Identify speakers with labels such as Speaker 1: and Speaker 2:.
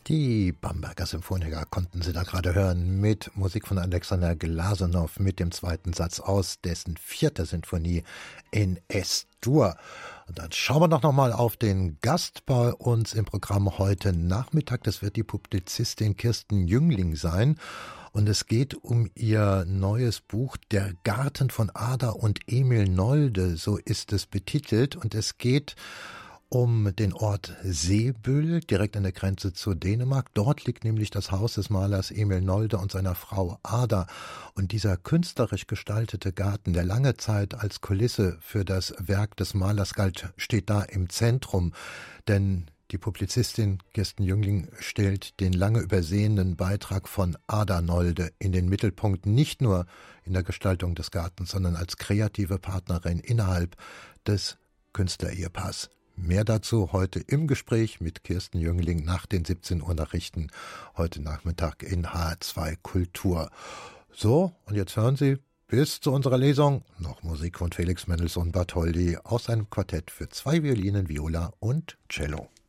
Speaker 1: Die Bamberger Symphoniker konnten Sie da gerade hören mit Musik von Alexander Glasunow mit dem zweiten Satz aus dessen 4. Sinfonie in S-Dur. Und dann schauen wir doch noch mal auf den Gast bei uns im Programm heute Nachmittag. Das wird die Publizistin Kirsten Jüngling sein. Und es geht um ihr neues Buch Der Garten von Ada und Emil Nolde, so ist es betitelt. Und es geht um den Ort Seebüll, direkt an der Grenze zu Dänemark. Dort liegt nämlich das Haus des Malers Emil Nolde und seiner Frau Ada. Und dieser künstlerisch gestaltete Garten, der lange Zeit als Kulisse für das Werk des Malers galt, steht da im Zentrum. Denn die Publizistin Kirsten Jüngling stellt den lange übersehenen Beitrag von Ada Nolde in den Mittelpunkt, nicht nur in der Gestaltung des Gartens, sondern als kreative Partnerin innerhalb des Künstlerehepaars. Mehr dazu heute im Gespräch mit Kirsten Jüngling nach den 17 Uhr Nachrichten heute Nachmittag in HR2 Kultur. So, und jetzt hören Sie bis zu unserer Lesung noch Musik von Felix Mendelssohn Bartholdy aus seinem Quartett für 2 Violinen, Viola und Cello.